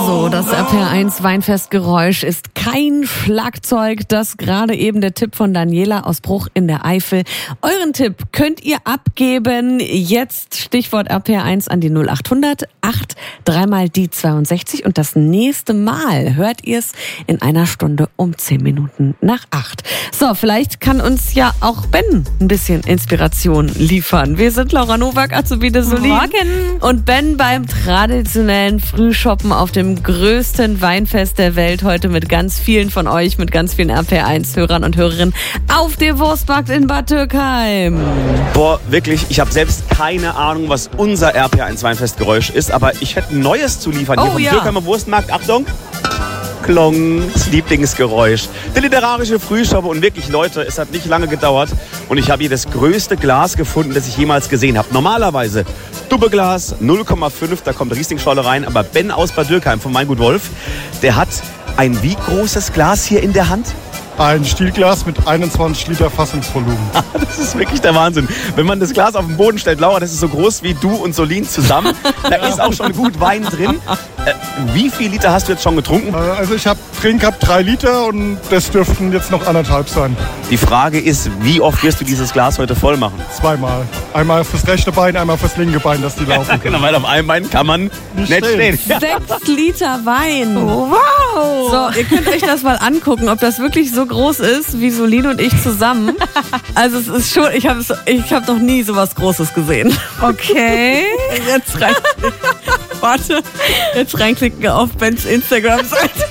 Also, das RPR1 Weinfestgeräusch ist kein Schlagzeug. Das gerade eben der Tipp von Daniela aus Bruch in der Eifel. Euren Tipp könnt ihr abgeben. Jetzt Stichwort RPR1 an die 0800 3 mal die 62. Und das nächste Mal hört ihr es in einer Stunde um 10 Minuten nach 8. So, vielleicht kann uns ja auch Ben ein bisschen Inspiration liefern. Wir sind Laura Nowak, Azubi de Solin. Morgen. Und Ben beim traditionellen Frühshoppen auf dem größten Weinfest der Welt. Heute mit ganz vielen von euch, mit ganz vielen RPR1-Hörern und Hörerinnen auf dem Wurstmarkt in Bad Dürkheim. Boah, wirklich, ich habe selbst keine Ahnung, was unser RPR1 Weinfestgeräusch ist, aber ich hätte ein neues zu liefern. Hier vom Dürkheimer Wurstmarkt. Achtung! Klongs Lieblingsgeräusch. Der literarische Frühschoppe. Und wirklich, Leute, es hat nicht lange gedauert. Und ich habe hier das größte Glas gefunden, das ich jemals gesehen habe. Normalerweise Dubbeglas, 0,5, da kommt Rieslingscholle rein. Aber Ben aus Bad Dürkheim von Weingut Wolf, der hat ein wie großes Glas hier in der Hand? Ein Stielglas mit 21 Liter Fassungsvolumen. Das ist wirklich der Wahnsinn. Wenn man das Glas auf den Boden stellt, Laura, das ist so groß wie du und Solin zusammen. Da ist auch schon gut Wein drin. Wie viel Liter hast du jetzt schon getrunken? Also ich habe drin gehabt 3 Liter und das dürften jetzt noch 1,5 sein. Die Frage ist, wie oft wirst du dieses Glas heute voll machen? 2-mal. Einmal fürs rechte Bein, einmal fürs linke Bein, dass die laufen können. Genau, weil auf einem Bein kann man nicht stehen. 6 Liter Wein. Wow. So, ihr könnt euch das mal angucken, ob das wirklich so groß ist, wie Solin und ich zusammen. Also es ist schon, ich hab noch nie sowas Großes gesehen. Okay. Jetzt warte, jetzt reinklicken auf Bens Instagram-Seite.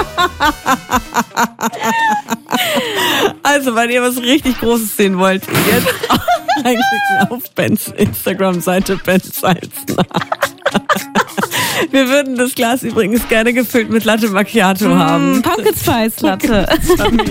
Also, wenn ihr was richtig Großes sehen wollt, jetzt reinklicken auf Bens Instagram-Seite, Ben Salzner. Wir würden das Glas übrigens gerne gefüllt mit Latte Macchiato haben. Pumpkin Spice Latte.